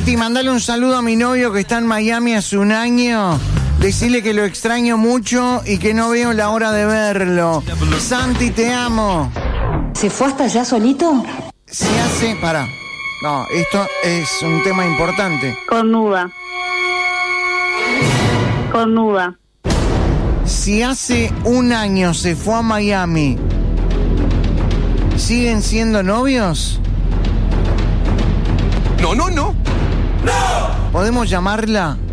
Santi, mandale un saludo a mi novio que está en Miami hace un año. Decirle que lo extraño mucho y que no veo la hora de verlo. Santi, te amo. ¿Se fue hasta allá solito? Se hace... Pará. No, esto es un tema importante. Cornuda. Si hace un año se fue a Miami, ¿siguen siendo novios? No. ¿Podemos llamarla?